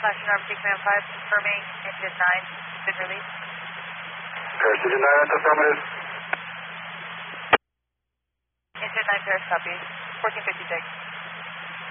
National Arm 6 Man 5, confirming engine 9, been released. Engine 9, that's affirmative. Engine 9, Paris, copy. 1456.